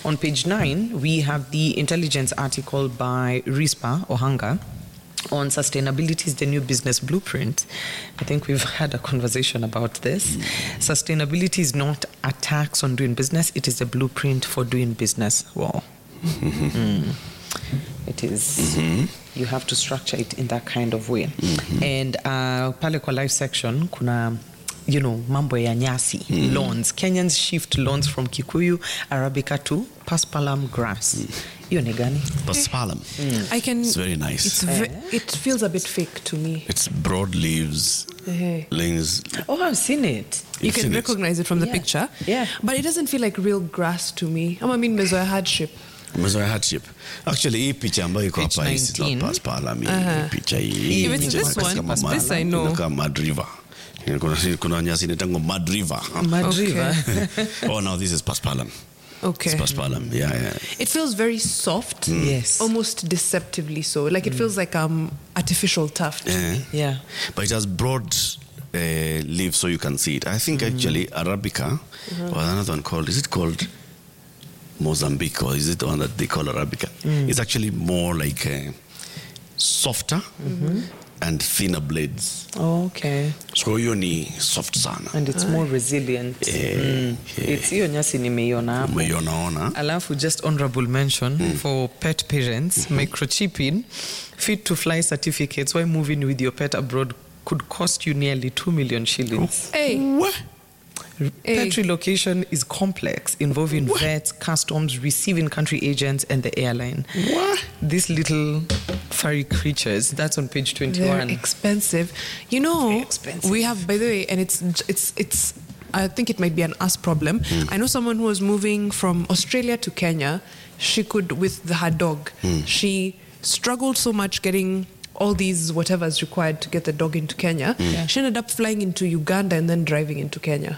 On page 9, we have the intelligence article by Rispa Ohanga on sustainability is the new business blueprint. I think we've had a conversation about this. Sustainability is not a tax on doing business, it is a blueprint for doing business well. It is. You have to structure it in that kind of way. And pale kwa live section kuna mambo ya nyasi, lawns. Kenyans shift lawns from Kikuyu Arabica to Paspalam grass. Hiyo ni gani? Paspalam. It's very nice. It feels a bit fake to me. It's broad leaves, lanes. Oh, I've seen it. You can recognize it from the picture. Yeah. But it doesn't feel like real grass to me. I mean, mezoea hardship. Actually, hii picha ambayo iko hapa is not Paspalam. Picha hii. Even this one, this I know. Kama Mad River. Kuna nyasi inaitwa Mad River. Mad River. Oh, now this is Paspalam. Okay. It's Paspalam. Yeah. It feels very soft. Yes. Almost deceptively so. Like it feels like artificial tuft. Yeah. But it has broad leaves so you can see it. I think actually Arabica or another one called, is it called Mozambique or is it the one that they call Arabica? It's actually more like softer and thinner blades. Oh, okay. So hiyo ni soft sana. And it's more resilient. It's hiyo nyasi nimeiona hapo. Umeiona. Alafu just honorable mention for pet parents, microchipping, fit to fly certificates while moving with your pet abroad could cost you nearly 2 million shillings. What? Pet relocation is complex, involving vets, customs, receiving country agents, and the airline. What? These little furry creatures, that's on page 21. They're expensive. Very expensive. We have, by the way, and it's I think it might be an us problem. I know someone who was moving from Australia to Kenya. She could, with her dog, she struggled so much getting all these whatever is required to get the dog into Kenya. She ended up flying into Uganda and then driving into Kenya.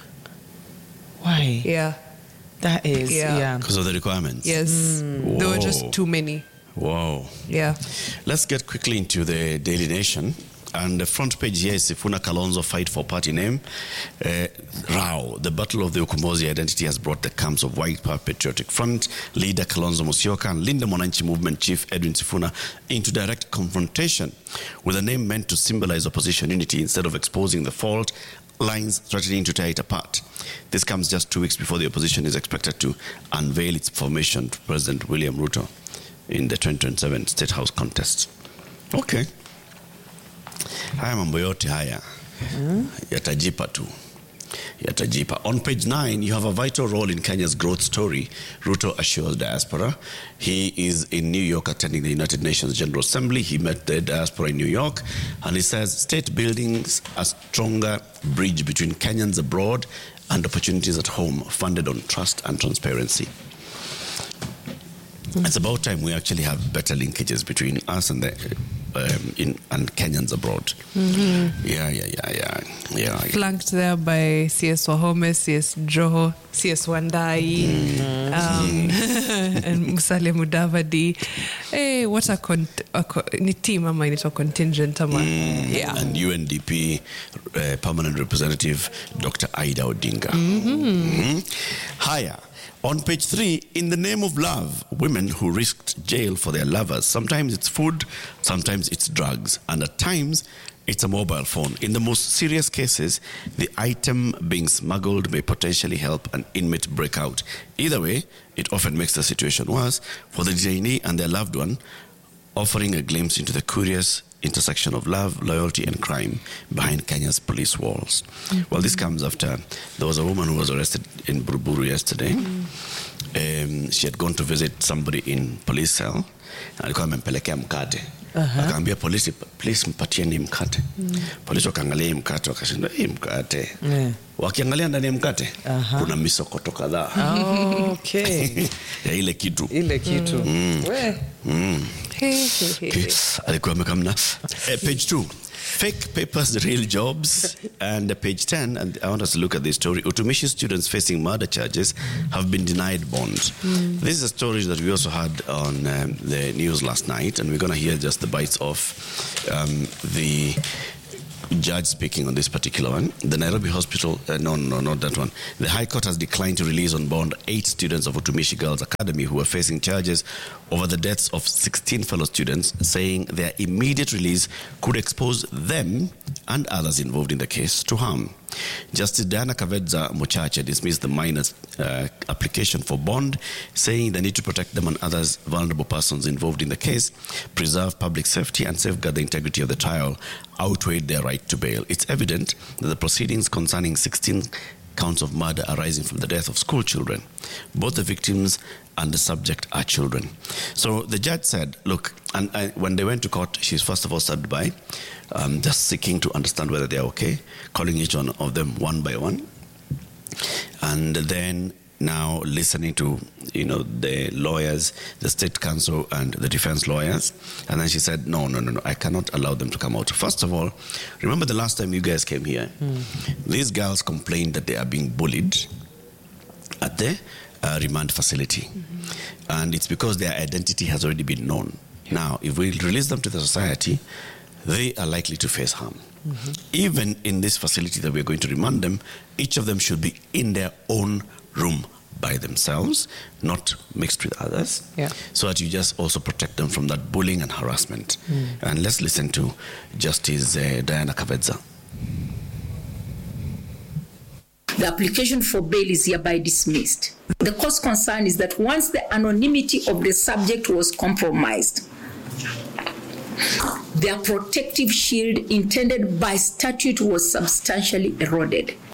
Why? Yeah. That is, yeah. Because of the requirements? Yes. There were just too many. Wow. Yeah. Let's get quickly into the Daily Nation. And the front page here is Sifuna Kalonzo fight for party name. Rao, the battle of the Ukombozi identity has brought the camps of White Power Patriotic Front leader Kalonzo Musyoka and Linda Mwananchi Movement chief Edwin Sifuna into direct confrontation, with a name meant to symbolize opposition unity instead of exposing the fault lines threatening to tear it apart. This comes just 2 weeks before the opposition is expected to unveil its formation to President William Ruto in the 2027 State House contest. Okay. Haya mambo yote haya yatajipa tu. Yatajipa. On page 9, you have a vital role in Kenya's growth story, Ruto assures diaspora. He is in New York attending the United Nations General Assembly. He met the diaspora in New York, and he says state buildings a stronger bridge between Kenyans abroad and opportunities at home, funded on trust and transparency. It's about time we actually have better linkages between us and and Kenyans abroad. Yeah. Flanked there by CS Wahome, CS Joho, CS Wandai, and Musalia Mudavadi. Hey, what a team, a contingent. Yeah. And UNDP permanent representative, Dr. Aida Odinga. Higher. On page 3, in the name of love, women who risked jail for their lovers. Sometimes it's food, sometimes it's drugs, and at times it's a mobile phone. In the most serious cases, the item being smuggled may potentially help an inmate break out. Either way, it often makes the situation worse for the detainee and their loved one, offering a glimpse into the curious intersection of love, loyalty, and crime behind Kenya's police walls. Well, this comes after there was a woman who was arrested in Buruburu yesterday. She had gone to visit somebody in police cell. Alikuwa amempelekea mkate. Akaambia polisi, please mpatieni mkate. Polisi wakaangalia mkate, wakashinda hii mkate. Wakiangalia ndani ya mkate, kuna misokoto kadhaa. Okay. Ya ile kitu. Alikuwa amekamna. Page 2. Fake papers, real jobs. And page 10, and I want us to look at this story. Utumishi students facing murder charges have been denied bond. This is a story that we also had on the news last night, and we're going to hear just the bites of the judge speaking on this particular one. The Nairobi Hospital, no, not that one. The High Court has declined to release on bond 8 students of Utumishi Girls Academy who were facing charges over the deaths of 16 fellow students, saying their immediate release could expose them and others involved in the case to harm. Justice Diana Kavedza Muchache dismissed the minor's application for bond, saying the need to protect them and others vulnerable persons involved in the case, preserve public safety and safeguard the integrity of the trial outweighed their right to bail. It's evident that the proceedings concerning 16 counts of murder arising from the death of school children, both the victims and the subject are children. So the judge said, look, and when they went to court, she's first of all stood by, just seeking to understand whether they're okay, calling each one of them one by one, and then now listening to, the lawyers, the state counsel and the defense lawyers. And then she said, no, I cannot allow them to come out. First of all, remember the last time you guys came here? These girls complained that they are being bullied at the remand facility. And it's because their identity has already been known. Now, if we release them to the society, they are likely to face harm. Even in this facility that we're going to remand them, each of them should be in their own room by themselves, not mixed with others, so that you just also protect them from that bullying and harassment. And let's listen to Justice Diana Kavedza. The application for bail is hereby dismissed. The court's concern is that once the anonymity of the subject was compromised, their protective shield intended by statute was substantially eroded.